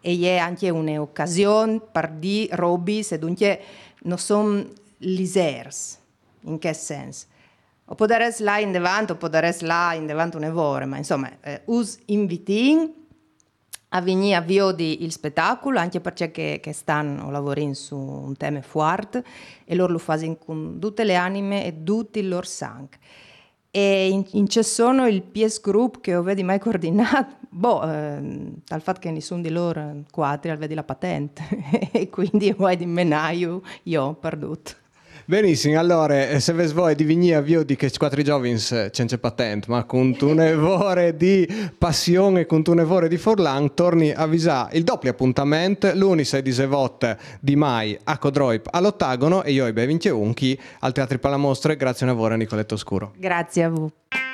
e è anche un'occasione per dire robi se dunque non sono lisers, in che senso? O può essere là in davanti, o può essere là in davanti un'evore, ma insomma, us invitin a venire a vedere il spettacolo, anche perché che stanno lavorando su un tema forte e loro lo fanno con tutte le anime e tutti i loro sangue. E in c'è sono il PS Group che ho vedi mai coordinato, dal fatto che nessuno di loro quattro vedi la patente e quindi vuoi di menaio io ho perduto. Benissimo, allora, se vi vuoi di venire a vedere di che quattro giovani c'è patente, ma con un'evore di passione e con un'evore di Forlan, torni a avvisare il doppio appuntamento, l'11 di Sevotte di mai a Codroip all'Ottagono e io e Bevinche Unchi al Teatro Palamostre, grazie a voi Nicoletto Oscuro. Grazie a voi.